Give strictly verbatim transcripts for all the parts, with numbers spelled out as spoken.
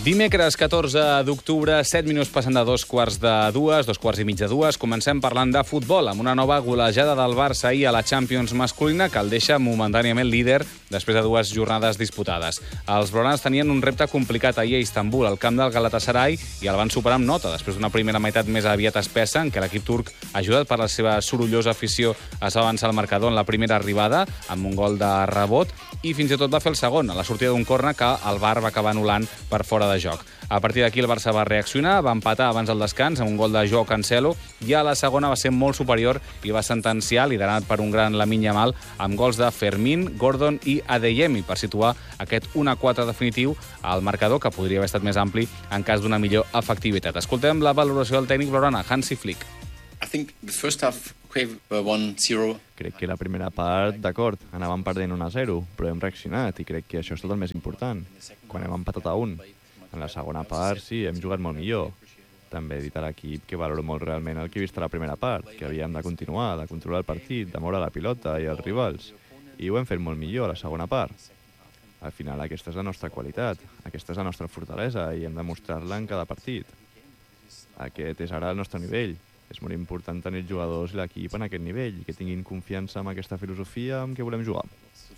Dimecres catorze d'octubre, set minuts passant de dos quarts de dues, dos quarts i mig de dues. Comencem parlant de futbol, amb una nova golejada del Barça ahir a la Champions masculina que el deixa momentàniament líder després de dues jornades disputades. Els blaugranes tenien un repte complicat ahir a Istanbul, al camp del Galatasaray, i el van superar amb nota, després d'una primera meitat més aviat espessa, en què l'equip turc, ajudat per la seva sorollosa afició, es va avançar al marcador en la primera arribada, amb un gol de rebot, i fins i tot va fer el segon, a la sortida d'un corner que el V A R va acabar anul·lant per fora de joc. A partir d'aquí el Barça va reaccionar, va empatar abans del descans amb un gol de Joao Cancelo i a la segona va ser molt superior i va sentenciar, liderat per un gran Lamine Yamal, amb gols de Fermín, Gordon i Adeyemi per situar aquest un a quatre definitiu al marcador, que podria haver estat més ampli en cas d'una millor efectivitat. Escoltem la valoració del tècnic blaugrana, Hansi Flick. I think the first half we were one zero. Crec que la primera part, d'acord, anàvem perdent un a zero, però hem reaccionat i crec que això és tot el més important, quan hem empatat a un. En la segona part, sí, hem jugat molt millor. També he dit a l'equip que valoro molt realment el que he vist a la primera part, que havíem de continuar, de controlar el partit, de moure la pilota i els rivals. I ho hem fet molt millor a la segona part. Al final, aquesta és la nostra qualitat, aquesta és la nostra fortalesa i hem de mostrar-la en cada partit. Aquest és ara el nostre nivell. És molt important tenir els jugadors i l'equip en aquest nivell i que tinguin confiança en aquesta filosofia amb què volem jugar.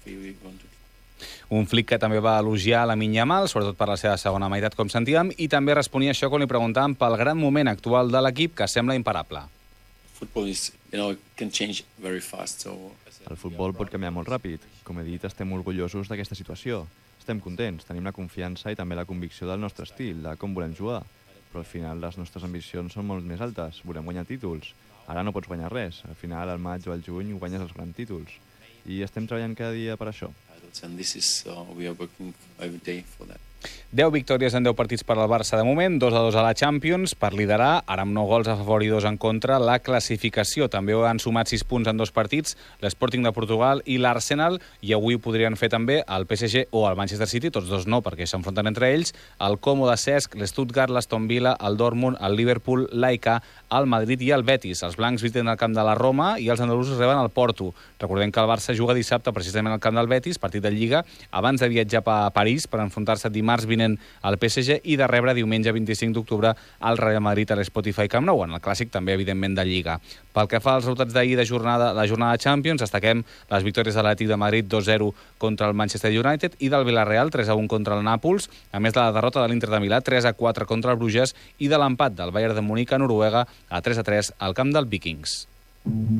Un Flick que també va elogiar Lamine Yamal, sobretot per la seva segona meitat, com sentíem, i també responia això quan li preguntàvem pel gran moment actual de l'equip, que sembla imparable. El futbol pot canviar molt ràpid. Com he dit, estem orgullosos d'aquesta situació. Estem contents, tenim la confiança i també la convicció del nostre estil, de com volem jugar. Però al final les nostres ambicions són molt més altes. Volem guanyar títols. Ara no pots guanyar res. Al final, al maig o al juny, guanyes els grans títols. I estem treballant cada dia per això. deu victòries en deu partits per al Barça de moment, dos a dos a la Champions, per liderar, ara amb nou gols a favor i dos en contra, la classificació. També han sumat sis punts en dos partits, l'Sporting de Portugal i l'Arsenal, i avui ho podrien fer també el P S G o el Manchester City, tots dos no, perquè s'enfronten entre ells, el Como de Cesc, l'Stuttgart, l'Aston Villa, el Dortmund, el Liverpool, l'A E K, el Madrid i el Betis. Els blancs visiten el camp de la Roma i els andalusos reben el Porto. Recordem que el Barça juga dissabte precisament al camp del Betis, partit de Lliga, abans de viatjar a París per enfrontar-se dimarts vinent al P S G i de rebre diumenge vint-i-cinc d'octubre al Real Madrid a l'Spotify Camp Nou, en el clàssic també, evidentment, de Lliga. Pel que fa als resultats d'ahir de jornada, la jornada de Champions, destaquem les victòries de l'Atlètic de Madrid dos zero contra el Manchester United i del Villarreal tres a un contra el Nàpols, a més de la derrota de l'Inter de Milà tres a quatre contra el Bruges i de l'empat del Bayern de Munic a Noruega a tres a tres al camp del Vikings.